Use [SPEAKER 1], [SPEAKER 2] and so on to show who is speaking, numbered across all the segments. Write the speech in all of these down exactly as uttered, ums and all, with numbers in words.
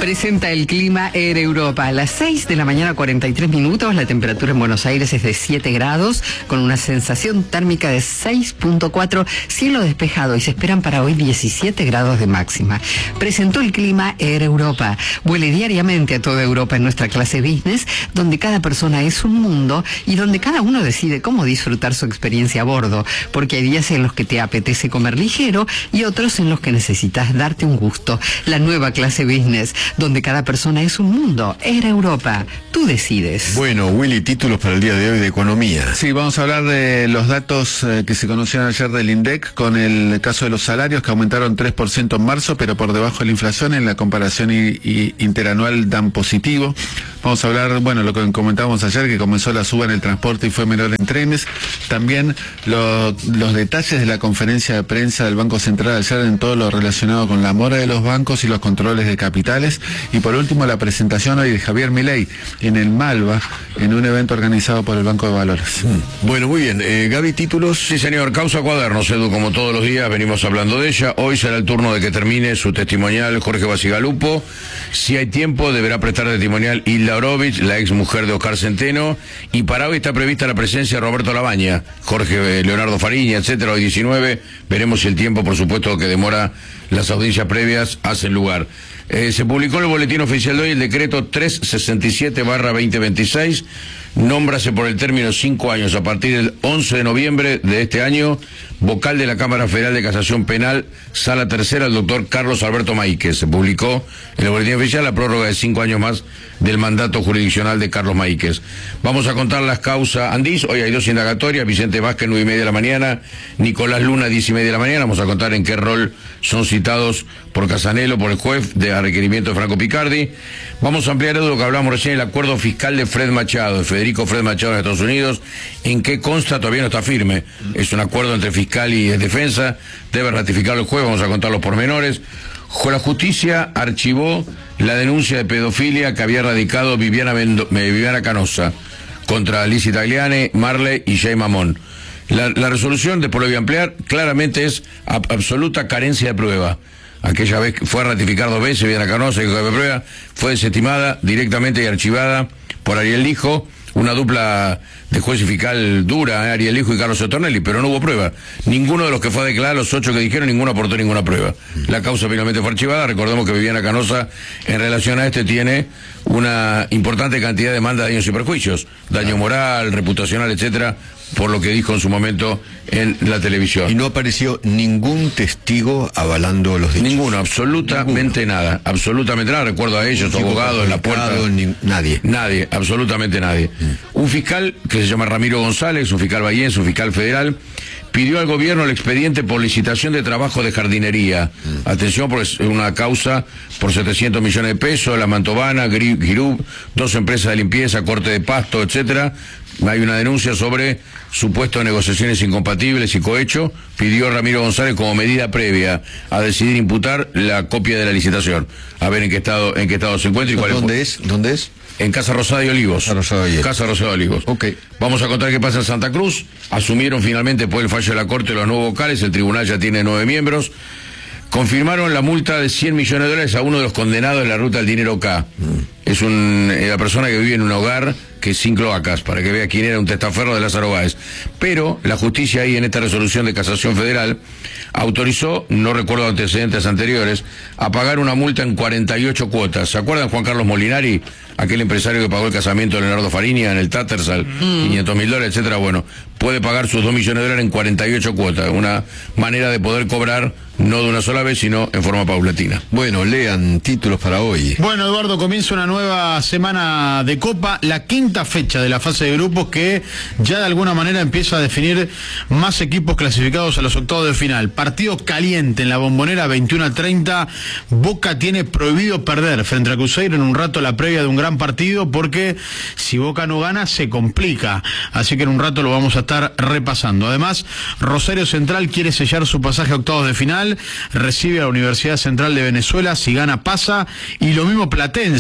[SPEAKER 1] Presenta el clima Air Europa. A las seis de la mañana, cuarenta y tres minutos, la temperatura en Buenos Aires es de siete grados, con una sensación térmica de seis punto cuatro, cielo despejado, y se esperan para hoy diecisiete grados de máxima. Presentó el clima Air Europa. Vuele diariamente a toda Europa en nuestra clase business, donde cada persona es un mundo y donde cada uno decide cómo disfrutar su experiencia a bordo, porque hay días en los que te apetece comer ligero y otros en los que necesitas darte un gusto. La nueva clase business, donde cada persona es un mundo. Air Europa, tú decides.
[SPEAKER 2] Bueno, Willy, títulos para el día de hoy de economía.
[SPEAKER 3] Sí, vamos a hablar de los datos eh, que se conocieron ayer del INDEC, con el caso de los salarios que aumentaron tres por ciento en marzo, pero por debajo de la inflación. En la comparación y, y interanual dan positivo. Vamos a hablar, bueno, lo que comentábamos ayer, que comenzó la suba en el transporte y fue menor en trenes. También lo, los detalles de la conferencia de prensa del Banco Central ayer en todo lo relacionado con la mora de los bancos y los controles de capitales. Y por último, la presentación hoy de Javier Milei en el Malva, en un evento organizado por el Banco de Valores.
[SPEAKER 2] Mm. Bueno, muy bien. Eh, Gaby, títulos.
[SPEAKER 4] Sí, señor. Causa Cuadernos, Edu, como todos los días venimos hablando de ella. Hoy será el turno de que termine su testimonial Jorge Basigalupo. Si hay tiempo, deberá prestar testimonial Hilda Orovich, la ex mujer de Oscar Centeno. Y para hoy está prevista la presencia de Roberto Labaña, Jorge eh, Leonardo Fariña, etcétera. Hoy diecinueve. Veremos si el tiempo, por supuesto, que demora las audiencias previas, hace lugar. Eh, se publicó en el boletín oficial de hoy el decreto trescientos sesenta y siete barra veinte veintiséis. Nómbrase por el término cinco años a partir del once de noviembre de este año vocal de la Cámara Federal de Casación Penal, Sala Tercera, el doctor Carlos Alberto Maíquez. Se publicó en el boletín oficial la prórroga de cinco años más del mandato jurisdiccional de Carlos Maíquez. Vamos a contar las causas Andís. Hoy hay dos indagatorias: Vicente Vázquez, nueve y media de la mañana; Nicolás Luna, diez y media de la mañana. Vamos a contar en qué rol son citados por Casanelo, por el juez, de a requerimiento de Franco Picardi. Vamos a ampliar, Edu, lo que hablamos recién, el acuerdo fiscal de Fred Machado, de Federico Fred Machado de Estados Unidos. ¿En qué consta? Todavía no está firme. Es un acuerdo entre fiscal y defensa. Debe ratificarlo el juez. Vamos a contar los pormenores. La justicia archivó la denuncia de pedofilia que había radicado Viviana, Mendo Viviana Canosa contra Lizzie Tagliani, Marley y Jay Mamón. La, la resolución, después lo voy a ampliar, claramente es ab absoluta carencia de prueba. Aquella vez que fue a ratificar dos veces Viviana Canosa, y que prueba fue desestimada directamente y archivada por Ariel Lijo, una dupla de juez y fiscal dura, eh, Ariel Lijo y Carlos Otornelli, pero no hubo prueba. Ninguno de los que fue a declarar, los ocho que dijeron, ninguno aportó ninguna prueba. La causa finalmente fue archivada. Recordemos que Viviana Canosa, en relación a este, tiene una importante cantidad de demandas de daños y perjuicios, daño moral, reputacional, etcétera, por lo que dijo en su momento en la televisión.
[SPEAKER 2] Y no apareció ningún testigo avalando los dichos.
[SPEAKER 4] Ninguno, absolutamente Ninguno. nada, absolutamente nada. Recuerdo a ellos, su abogado en la puerta.
[SPEAKER 2] Ni, nadie.
[SPEAKER 4] Nadie, absolutamente nadie. Mm. Un fiscal que se llama Ramiro González, un fiscal bahiense, un fiscal federal, pidió al gobierno el expediente por licitación de trabajo de jardinería. Mm. Atención, porque es una causa por setecientos millones de pesos, La Mantovana, Girub, dos empresas de limpieza, corte de pasto, etcétera. Hay una denuncia sobre supuestas negociaciones incompatibles y cohecho. Pidió Ramiro González como medida previa a decidir imputar la copia de la licitación. A ver en qué estado, en qué estado se encuentra y cuál
[SPEAKER 2] ¿Dónde
[SPEAKER 4] es.
[SPEAKER 2] es? ¿Dónde es?
[SPEAKER 4] En Casa Rosada de Olivos.
[SPEAKER 2] Casa Rosada de,
[SPEAKER 4] Casa Rosada de Olivos.
[SPEAKER 2] Ok.
[SPEAKER 4] Vamos a contar qué pasa en Santa Cruz. Asumieron finalmente, después del fallo de la Corte, los nuevos vocales. El tribunal ya tiene nueve miembros. Confirmaron la multa de cien millones de dólares a uno de los condenados de la ruta del dinero K. Mm. Es un, eh, la persona que vive en un hogar que es sin cloacas, para que vea quién era, un testaferro de Lázaro Báez. Pero la justicia ahí, en esta resolución de casación federal, autorizó, no recuerdo antecedentes anteriores, a pagar una multa en cuarenta y ocho cuotas. ¿Se acuerdan Juan Carlos Molinari, aquel empresario que pagó el casamiento de Leonardo Fariña en el Tattersall, mm. quinientos mil dólares, etcétera? Bueno, puede pagar sus dos millones de dólares en cuarenta y ocho cuotas. Una manera de poder cobrar no de una sola vez, sino en forma paulatina.
[SPEAKER 2] Bueno, lean títulos para hoy.
[SPEAKER 5] Bueno, Eduardo, comienza una nueva semana de Copa, la quinta fecha de la fase de grupos, que ya de alguna manera empieza a definir más equipos clasificados a los octavos de final. Partido caliente en la Bombonera, veintiuno a treinta. Boca tiene prohibido perder frente a Cruzeiro en un rato, la previa de un gran partido, porque si Boca no gana se complica, así que en un rato lo vamos a estar repasando. Además, Rosario Central quiere sellar su pasaje a octavos de final, recibe a la Universidad Central de Venezuela, si gana pasa, y lo mismo Platense en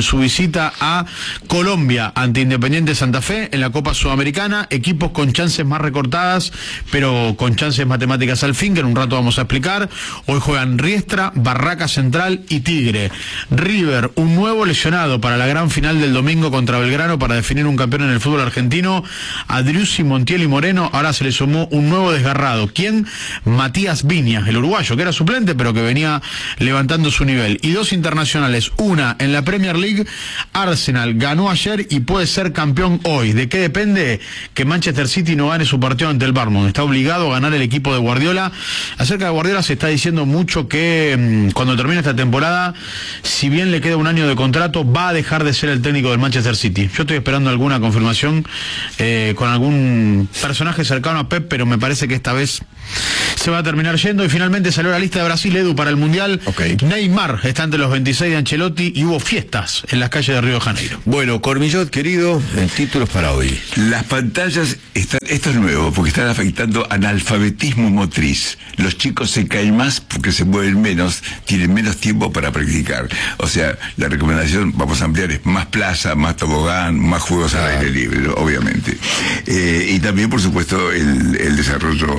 [SPEAKER 5] su visita a Colombia ante Independiente Santa Fe en la Copa Sudamericana, equipos con chances más recortadas, pero con chances matemáticas al fin, que en un rato vamos a explicar. Hoy juegan Riestra, Barraca Central y Tigre. River, un nuevo lesionado para la gran final del domingo contra Belgrano para definir un campeón en el fútbol argentino. A Driussi, Montiel y Moreno ahora se le sumó un nuevo desgarrado. ¿Quién? Matías Viñas, el uruguayo, que era suplente pero que venía levantando su nivel. Y dos internacionales, una en la Premier League. Arsenal ganó ayer y puede ser campeón hoy. ¿De qué depende? Que Manchester City no gane su partido ante el Bournemouth. Está obligado a ganar el equipo de Guardiola. Acerca de Guardiola se está diciendo mucho que mmm, cuando termine esta temporada, si bien le queda un año de contrato, va a dejar de ser el técnico del Manchester City. Yo estoy esperando alguna confirmación eh, con algún personaje cercano a Pep, pero me parece que esta vez se va a terminar yendo. Y finalmente salió la lista de Brasil, Edu, para el Mundial.
[SPEAKER 2] Okay.
[SPEAKER 5] Neymar está entre los veintiséis de Ancelotti y hubo fiestas en las calles de Río de Janeiro.
[SPEAKER 2] Bueno, Cormillot, querido, en títulos para hoy.
[SPEAKER 6] Las pantallas están, esto es nuevo, porque están afectando analfabetismo motriz. Los chicos se caen más porque se mueven menos, tienen menos tiempo para practicar. O sea, la recomendación, vamos a ampliar, es más plaza, más tobogán, más juegos al aire libre, obviamente. Eh, y también, por supuesto, el, el desarrollo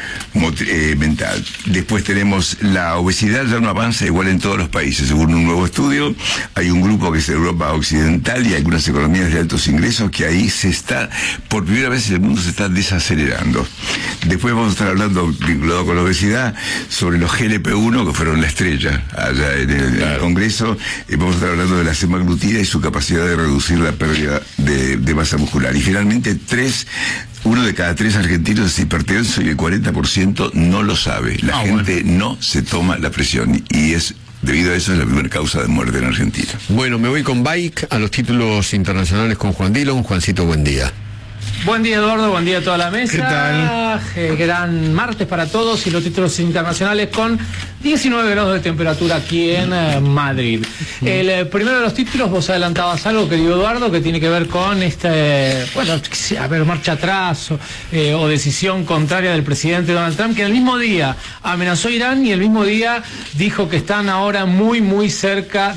[SPEAKER 6] Eh, mental. Después tenemos la obesidad, ya no avanza igual en todos los países. Según un nuevo estudio, hay un grupo que es Europa Occidental y algunas economías de altos ingresos que ahí se está, por primera vez en el mundo se está desacelerando. Después vamos a estar hablando, vinculado con la obesidad, sobre los G L P uno, que fueron la estrella allá en el, claro. en el Congreso. Y vamos a estar hablando de la semaglutida y su capacidad de reducir la pérdida de, de masa muscular. Y finalmente, tres Uno de cada tres argentinos es hipertenso y el cuarenta por ciento no lo sabe. La ah, gente bueno. no se toma la presión y es debido a eso es la primera causa de muerte en Argentina.
[SPEAKER 2] Bueno, me voy con Bike a los títulos internacionales con Juan Dillon. Juancito, buen día.
[SPEAKER 7] Buen día, Eduardo, buen día a toda la mesa.
[SPEAKER 5] ¿Qué tal?
[SPEAKER 7] Eh, gran martes para todos y los títulos internacionales con diecinueve grados de temperatura aquí en eh, Madrid. El eh, primero de los títulos, vos adelantabas algo, querido Eduardo, que tiene que ver con este, bueno, a ver, marcha atrás o, eh, o decisión contraria del presidente Donald Trump, que el mismo día amenazó a Irán y el mismo día dijo que están ahora muy, muy cerca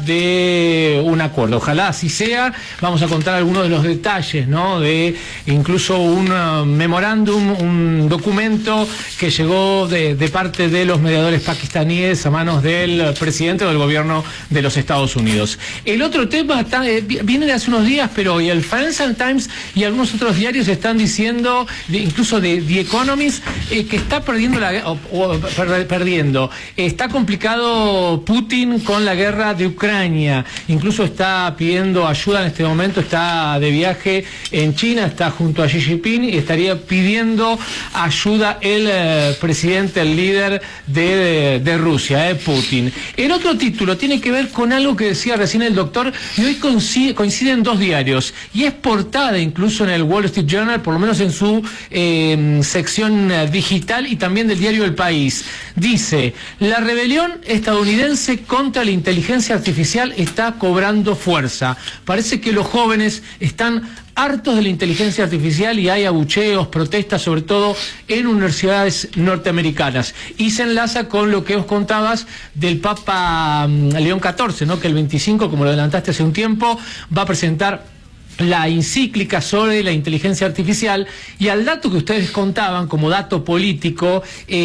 [SPEAKER 7] de un acuerdo. Ojalá así sea. Vamos a contar algunos de los detalles, ¿no? De incluso un uh, memorándum, un documento que llegó de, de parte de los mediadores pakistaníes a manos del presidente del gobierno de los Estados Unidos. El otro tema está, eh, viene de hace unos días, pero hoy el Financial Times y algunos otros diarios están diciendo, de, incluso de The Economist, eh, que está perdiendo, la, o, o, per, perdiendo. Está complicado Putin con la guerra de Ucrania. Incluso está pidiendo ayuda en este momento, está de viaje en China, está junto a Xi Jinping y estaría pidiendo ayuda el eh, presidente, el líder de, de, de Rusia, eh, Putin. El otro título tiene que ver con algo que decía recién el doctor y hoy coincide, coinciden dos diarios y es portada incluso en el Wall Street Journal, por lo menos en su eh, sección digital y también del diario El País. Dice, la rebelión estadounidense contra la inteligencia artificial está cobrando fuerza. Parece que los jóvenes están hartos de la inteligencia artificial y hay abucheos, protestas, sobre todo en universidades norteamericanas. Y se enlaza con lo que os contabas del Papa um, León catorce, ¿no? Que el veinticinco, como lo adelantaste hace un tiempo, va a presentar la encíclica sobre la inteligencia artificial y al dato que ustedes contaban como dato político,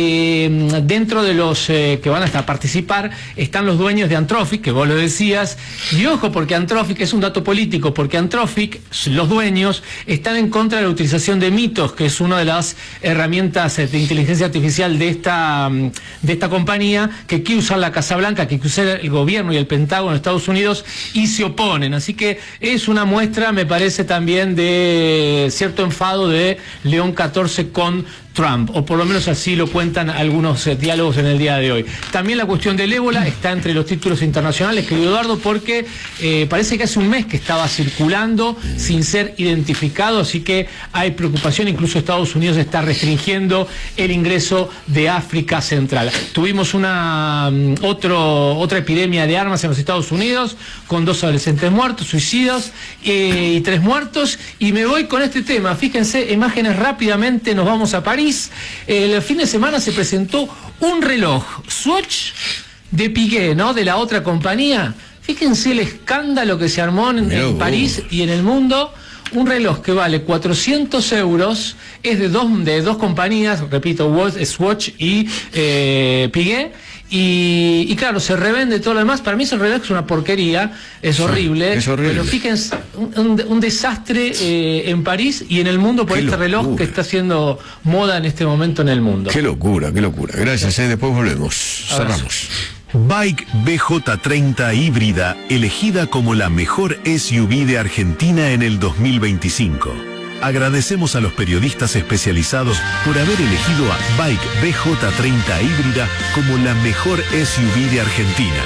[SPEAKER 7] eh, dentro de los eh, que van a participar están los dueños de Anthropic, que vos lo decías, y ojo porque Anthropic es un dato político, porque Anthropic, los dueños, están en contra de la utilización de mitos, que es una de las herramientas de inteligencia artificial de esta, de esta compañía, que quiere usar la Casa Blanca, que quiere usar el gobierno y el Pentágono de Estados Unidos, y se oponen. Así que es una muestra, me parece, también de cierto enfado de León catorce con Trump, o por lo menos así lo cuentan algunos eh, diálogos en el día de hoy. También la cuestión del ébola está entre los títulos internacionales, querido Eduardo, porque eh, parece que hace un mes que estaba circulando sin ser identificado, así que hay preocupación, incluso Estados Unidos está restringiendo el ingreso de África Central. Tuvimos una um, otro, otra epidemia de armas en los Estados Unidos, con dos adolescentes muertos, suicidios, eh, y tres muertos, y me voy con este tema. Fíjense, imágenes rápidamente, nos vamos a París. El fin de semana se presentó un reloj Swatch de Piguet, ¿no? De la otra compañía. Fíjense el escándalo que se armó en, en París y en el mundo. Un reloj que vale cuatrocientos euros, es de dos, de dos compañías, repito, Swatch y eh, Piguet, y, y claro, se revende todo lo demás. Para mí ese reloj es una porquería, es sí, horrible,
[SPEAKER 2] es horrible,
[SPEAKER 7] pero fíjense, un, un, un desastre eh, en París y en el mundo por qué este locura. reloj que está haciendo moda en este momento en el mundo.
[SPEAKER 2] Qué locura, qué locura. Gracias, eh, después volvemos. Cerramos.
[SPEAKER 8] Bike B J treinta híbrida, elegida como la mejor S U V de Argentina en el dos mil veinticinco. Agradecemos a los periodistas especializados por haber elegido a Bike B J treinta híbrida como la mejor S U V de Argentina.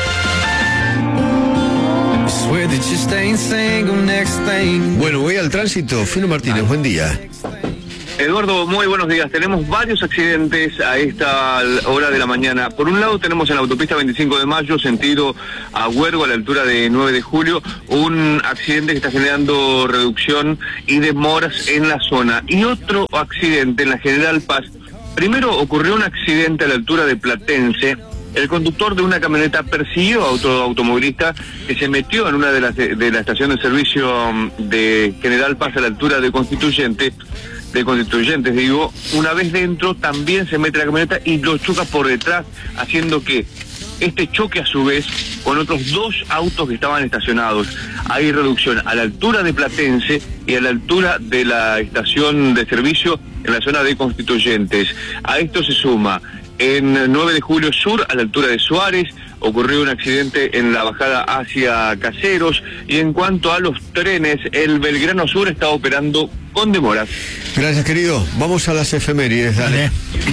[SPEAKER 2] Bueno, voy al tránsito. Fino Martínez, buen día.
[SPEAKER 9] Eduardo, muy buenos días. Tenemos varios accidentes a esta hora de la mañana. Por un lado tenemos en la autopista veinticinco de mayo, sentido a Huergo, a la altura de nueve de julio, un accidente que está generando reducción y demoras en la zona. Y otro accidente en la General Paz. Primero ocurrió un accidente a la altura de Platense. El conductor de una camioneta persiguió a otro automovilista que se metió en una de las de, de la estación de servicio de General Paz a la altura de Constituyente. de Constituyentes, digo, una vez dentro también se mete la camioneta y lo choca por detrás, haciendo que este choque a su vez con otros dos autos que estaban estacionados. Hay reducción a la altura de Platense y a la altura de la estación de servicio en la zona de Constituyentes. A esto se suma en nueve de julio sur, a la altura de Suárez, ocurrió un accidente en la bajada hacia Caseros. Y en cuanto a los trenes, el Belgrano Sur está operando con demoras.
[SPEAKER 2] Gracias, querido. Vamos a las efemérides, dale.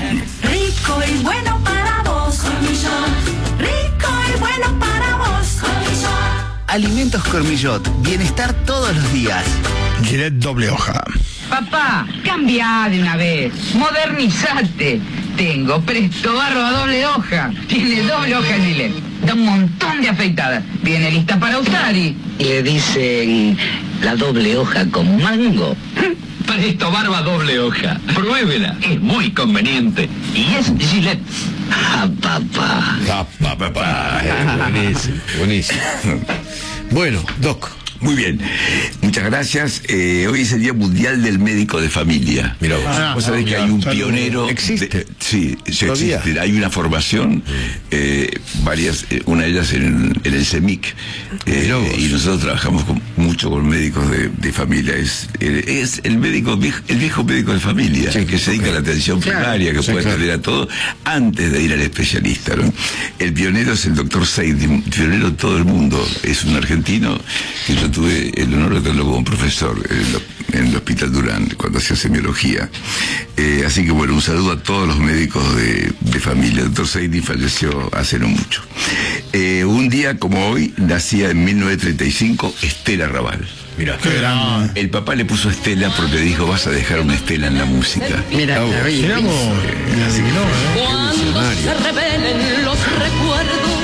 [SPEAKER 10] Rico y bueno para vos, Cormillot. Rico y bueno para vos, Cormillot.
[SPEAKER 11] Alimentos Cormillot, bienestar todos los días.
[SPEAKER 5] Gillette doble hoja.
[SPEAKER 12] Papá, cambia de una vez, modernizate. Tengo Presto Barba a doble hoja. Tiene doble hoja Gillette. Da un montón de afeitadas. Viene lista para usar y...
[SPEAKER 13] Le dicen la doble hoja con mango.
[SPEAKER 14] Presto Barba doble hoja. Pruébela. Es muy conveniente. Y es Gillette.
[SPEAKER 13] Ah, papá.
[SPEAKER 2] Ah, papá. Buenísimo, buenísimo. Bueno, Doc.
[SPEAKER 6] Muy bien, muchas gracias. Eh, hoy es el Día Mundial del Médico de Familia.
[SPEAKER 2] Mira vos.
[SPEAKER 6] Ah, vos sabés que hay un pionero.
[SPEAKER 2] ¿Existe?
[SPEAKER 6] De, sí, sí existe. Hay una formación, eh, varias, eh, una de ellas en, en el CEMIC. Eh, y nosotros trabajamos con, mucho con médicos de, de familia. Es, eh, es el médico, el viejo médico de familia, sí, que se dedica a la atención
[SPEAKER 2] claro,
[SPEAKER 6] primaria, que
[SPEAKER 2] sí,
[SPEAKER 6] puede
[SPEAKER 2] claro.
[SPEAKER 6] atender a todo antes de ir al especialista, ¿no? El pionero es el doctor Seidin, pionero de todo el mundo. Es un argentino que yo tuve el honor de tenerlo como profesor en, en el Hospital Durán cuando hacía semiología. Eh, así que bueno, un saludo a todos los médicos de, de familia. El doctor Seidin falleció hace no mucho. Eh, un día como hoy nacía en mil novecientos treinta y cinco Estela Raval. Mira, el papá le puso Estela porque dijo, vas a dejar una estela en la música.
[SPEAKER 1] Mira,
[SPEAKER 6] oh,
[SPEAKER 1] mira,
[SPEAKER 6] eh, así que no, eh.
[SPEAKER 10] Cuando se revelen los recuerdos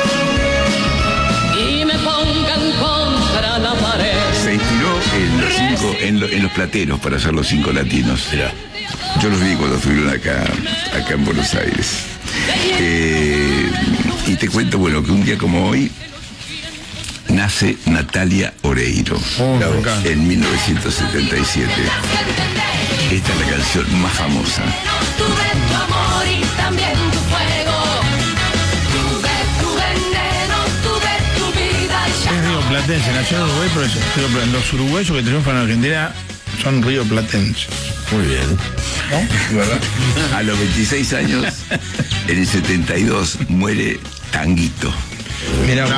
[SPEAKER 10] y me pongan contra la pared.
[SPEAKER 6] Se inspiró en los, cinco, en, lo, en los plateros para hacer los cinco latinos. Mirá. Yo los vi cuando estuvieron acá, acá en Buenos Aires. Eh, y te cuento, bueno, que un día como hoy nace Natalia Oreiro, oh, en mil novecientos setenta y siete. Esta es la canción más famosa.
[SPEAKER 10] Tuve tu amor y también tu fuego. Tuve tu veneno, tuve tu vida.
[SPEAKER 5] Es rioplatense, nació en Uruguay, pero es, los uruguayos que triunfan en Argentina son rioplatenses.
[SPEAKER 2] Muy bien.
[SPEAKER 6] ¿No? ¿Verdad? A los veintiséis años, en el setenta y dos, muere Tanguito.
[SPEAKER 5] Mira.